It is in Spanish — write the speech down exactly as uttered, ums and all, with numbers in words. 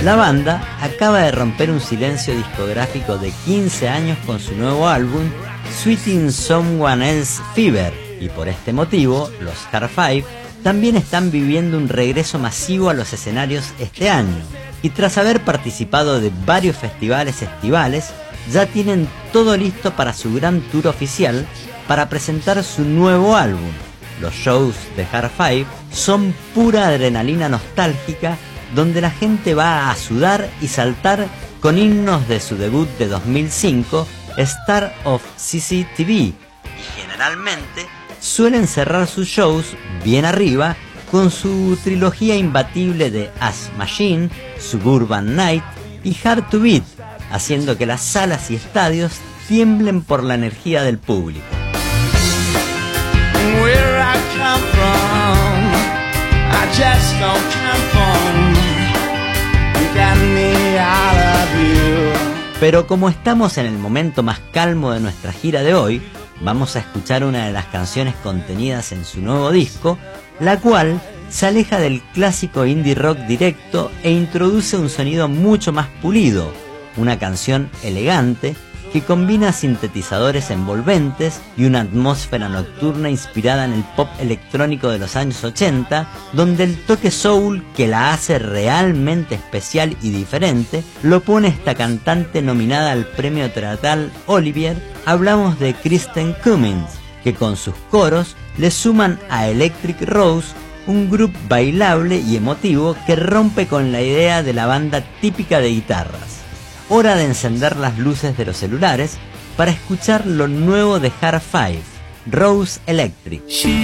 La banda acaba de romper un silencio discográfico de quince años con su nuevo álbum Sweeting Someone Else Fever, y por este motivo los Hard Five también están viviendo un regreso masivo a los escenarios este año, y tras haber participado de varios festivales estivales, ya tienen todo listo para su gran tour oficial para presentar su nuevo álbum. Los shows de Hard Five son pura adrenalina nostálgica, donde la gente va a sudar y saltar con himnos de su debut de dos mil cinco, Star of C C T V, y generalmente suelen cerrar sus shows bien arriba con su trilogía imbatible de As Machine, Suburban Night y Hard to Beat, haciendo que las salas y estadios tiemblen por la energía del público. Where I come from, I just don't come from. You got me out of you. Pero como estamos en el momento más calmo de nuestra gira de hoy, vamos a escuchar una de las canciones contenidas en su nuevo disco, la cual se aleja del clásico indie rock directo e introduce un sonido mucho más pulido, una canción elegante que combina sintetizadores envolventes y una atmósfera nocturna inspirada en el pop electrónico de los años ochenta, donde el toque soul que la hace realmente especial y diferente lo pone esta cantante nominada al premio teatral Olivier. Hablamos de Kristen Cummins, que con sus coros le suman a Electric Rose, un grupo bailable y emotivo que rompe con la idea de la banda típica de guitarras. Hora de encender las luces de los celulares para escuchar lo nuevo de Hard Five, Rose Electric.